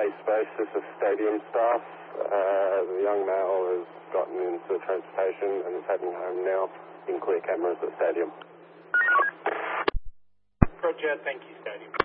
base space. This is stadium staff. The young male has gotten into transportation and is heading home now in clear cameras at stadium. Roger, thank you, stadium.